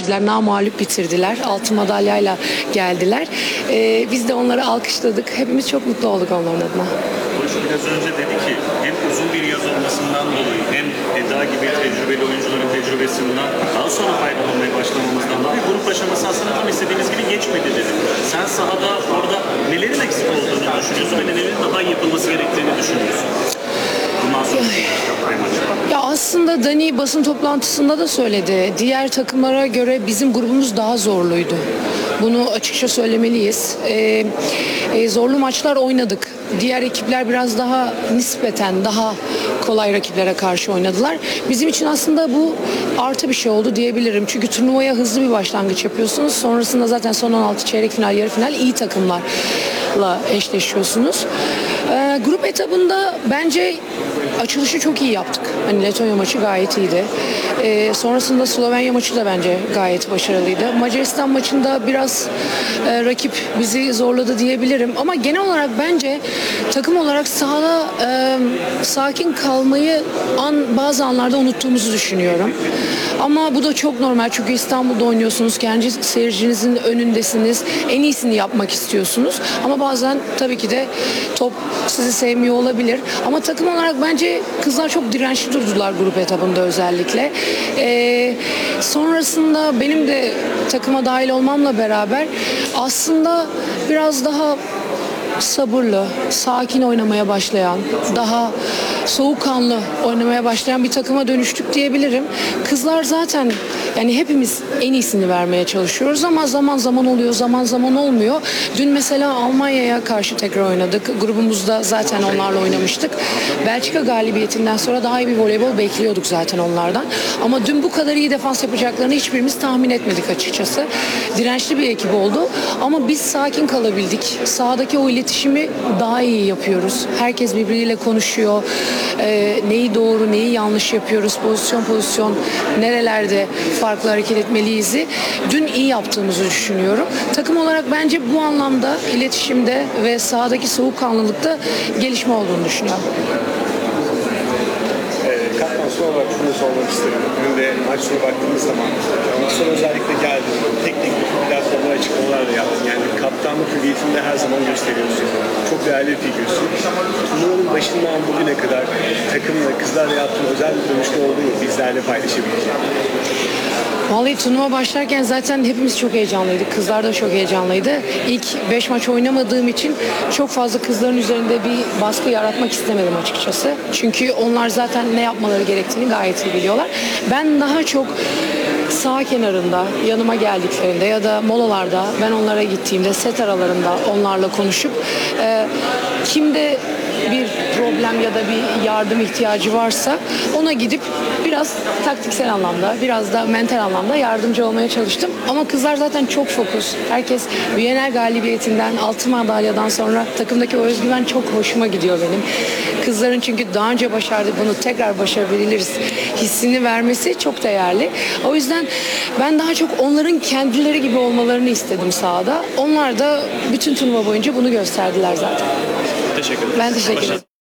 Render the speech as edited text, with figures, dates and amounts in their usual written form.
bitirdiler, namağlup bitirdiler. Altın madalyayla geldiler. Biz de onları alkışladık. Hepimiz çok mutlu olduk onların adına. Barış biraz önce dedi ki hem uzun bir yaz olmasından dolayı hem Eda gibi tecrübeli oyuncuların tecrübesinden daha sonra faydalanmaya başlamamızdan dolayı grup aşaması aslında tam istediğimiz gibi geçmedi dedi. Sen sahada orada nelerin eksik olduğunu düşünüyorsun ve nelerin daha iyi yapılması gerektiğini düşünüyorsun? Bundan sonra Ya aslında Dani basın toplantısında da söyledi. Diğer takımlara göre bizim grubumuz daha zorluydu. Bunu açıkça söylemeliyiz. Zorlu maçlar oynadık. Diğer ekipler biraz daha nispeten daha kolay rakiplere karşı oynadılar. Bizim için aslında bu artı bir şey oldu diyebilirim. Çünkü turnuvaya hızlı bir başlangıç yapıyorsunuz. Sonrasında zaten son 16 çeyrek final, yarı final iyi takımlarla eşleşiyorsunuz. Grup etabında bence açılışı çok iyi yaptık. Hani Letonya maçı gayet iyiydi. Sonrasında Slovenya maçı da bence gayet başarılıydı. Macaristan maçında biraz rakip bizi zorladı diyebilirim. Ama genel olarak bence takım olarak sahada sakin kalmayı bazı anlarda unuttuğumuzu düşünüyorum. Ama bu da çok normal çünkü İstanbul'da oynuyorsunuz. Kendi seyircinizin önündesiniz. En iyisini yapmak istiyorsunuz. Ama bazen tabii ki de top sizi sevmiyor olabilir. Ama takım olarak bence kızlar çok dirençli durdular grup etabında özellikle. Sonrasında benim de takıma dahil olmamla beraber aslında biraz daha sabırlı, sakin oynamaya başlayan, daha soğukkanlı oynamaya başlayan bir takıma dönüştük diyebilirim. Kızlar zaten yani hepimiz en iyisini vermeye çalışıyoruz ama zaman zaman oluyor, zaman zaman olmuyor. Dün mesela Almanya'ya karşı tekrar oynadık. Grubumuzda zaten onlarla oynamıştık. Belçika galibiyetinden sonra daha iyi bir voleybol bekliyorduk zaten onlardan. Ama dün bu kadar iyi defans yapacaklarını hiçbirimiz tahmin etmedik açıkçası. Dirençli bir ekip oldu ama biz sakin kalabildik. Sahadaki o iletişimi daha iyi yapıyoruz. Herkes birbiriyle konuşuyor. Neyi doğru, neyi yanlış yapıyoruz, pozisyon nerelerde farklı hareket etmeliyiz. Dün iyi yaptığımızı düşünüyorum. Takım olarak bence bu anlamda iletişimde ve sahadaki soğukkanlılıkta gelişme olduğunu düşünüyorum. Kaptan son olarak şunu sormak isterim. Bugün de maç sonu baktığımız zaman maçtan özellikle geldi. Teknik platformlar açıklamalar da yaptın. Yani kaptanlık hüviyetini de her zaman gösteriyorsun. Çok değerli bir figürsün. Turnuvanın başından bugüne kadar takımla, kızlarla yaptığın özel bir dönüşte olduğu mu bizlerle paylaşabileceğim? Vallahi turnuva başlarken zaten hepimiz çok heyecanlıydık. Kızlar da çok heyecanlıydı. İlk 5 maç oynamadığım için çok fazla kızların üzerinde bir baskı yaratmak istemedim açıkçası. Çünkü onlar zaten ne yapmaları gerektiğini gayet iyi biliyorlar. Ben daha çok sağ kenarında, yanıma geldiklerinde ya da molalarda ben onlara gittiğimde set aralarında onlarla konuşup kimde bir problem ya da bir yardım ihtiyacı varsa ona gidip biraz taktiksel anlamda, biraz da mental anlamda yardımcı olmaya çalıştım. Ama kızlar zaten çok fokus. Herkes Viyener galibiyetinden, altın madalyadan sonra takımdaki o özgüven çok hoşuma gidiyor benim. Kızların çünkü daha önce başardık, bunu tekrar başarabiliriz hissini vermesi çok değerli. O yüzden ben daha çok onların kendileri gibi olmalarını istedim sahada. Onlar da bütün turnuva boyunca bunu gösterdiler zaten. teşekkür ederim. Ben teşekkür ederim.